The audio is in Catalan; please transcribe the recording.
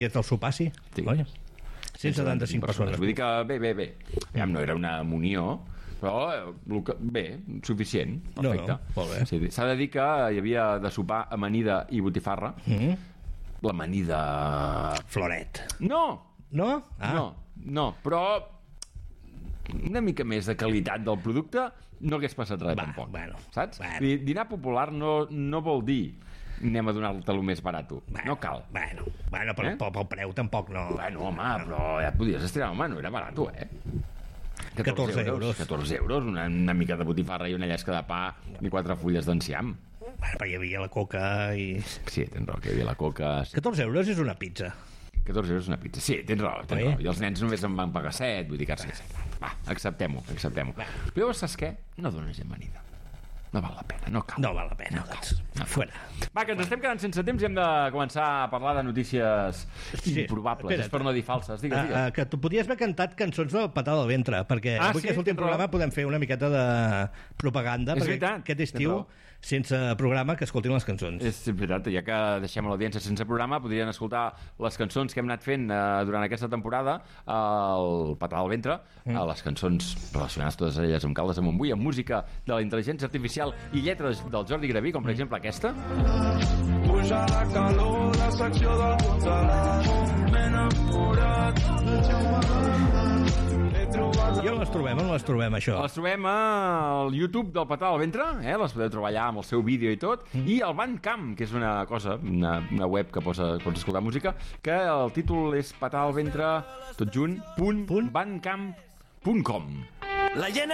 I el sopar, sí. 175 persones. Vull dir que bé. No era una munió, però bé, suficient. Perfecte. Molt bé. Sí, s'ha de dir que hi havia de sopar amanida i botifarra. L'amanida... Floret. No, No, però una mica més de qualitat del producte no hagués passat res tampoc. Saps? Dinar popular no vol dir anem a donar-te-lo més barat. No cal. Bueno, pel preu tampoc no. Bueno, home, però ja et podies estirar, home, no era barat, 14 euros. 14 euros, una mica de botifarra i una llesca de pa i 4 fulles d'enciam. Però hi havia la coca i... Sí, tens raó, que hi havia la coca... 14 euros és una pizza. 14 euros una pizza. Sí, tens raó. I els nens només en van pagar 7, vull dir que... Va, acceptem-ho. Però saps què? No dones amanida. No val la pena, no cal. No val la pena, Fuera. Va, que ens estem quedant sense temps i hem de començar a parlar de notícies improbables. És per no dir falses. Digues. Que tu podies haver cantat cançons del Petar del Ventre, perquè avui que és l'últim programa podem fer una miqueta de propaganda, perquè aquest estiu, sense programa, que escoltin les cançons. És veritat, ja que deixem l'audiència sense programa, podrien escoltar les cançons que hem anat fent durant aquesta temporada, el Petar del Ventre, les cançons relacionades totes elles amb Caldes de Montbui, amb música de la intel·ligència artificial i lletres del Jordi Graví, com per exemple aquesta. Puja la calor, la secció del congelat, m'he enamorat. I on les trobem, això? Les trobem al YouTube del Petar del Ventre, les podeu trobar allà amb el seu vídeo i tot, i al Bandcamp, que és una cosa, una web que pots escoltar música, que el títol és Petar del Ventre, tot junt, .bandcamp.com. La gent